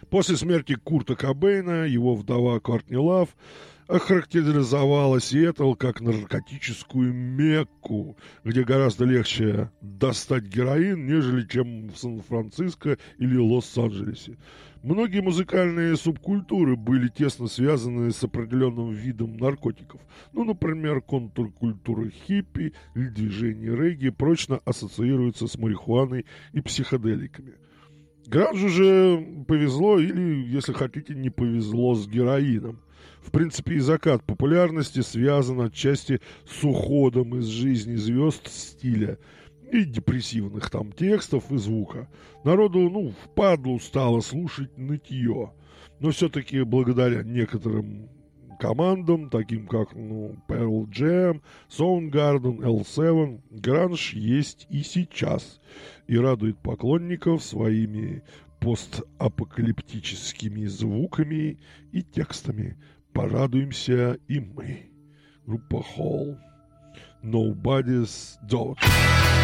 После смерти Курта Кобейна его вдова Кортни Лав охарактеризовала Сиэтл как наркотическую Мекку, где гораздо легче достать героин, нежели чем в Сан-Франциско или Лос-Анджелесе. Многие музыкальные субкультуры были тесно связаны с определенным видом наркотиков. Ну, например, контркультура хиппи или движение регги прочно ассоциируются с марихуаной и психоделиками. Гранжу же повезло или, если хотите, не повезло с героином. В принципе, и закат популярности связан отчасти с уходом из жизни звезд стиля и депрессивных там текстов и звука. Народу, впадлу стало слушать нытье. Но все-таки благодаря некоторым командам, таким как, Pearl Jam, Soundgarden, L7, гранж есть и сейчас. И радует поклонников своими постапокалиптическими звуками и текстами. Порадуемся и мы. Группа Hole. Nobody's Daughter.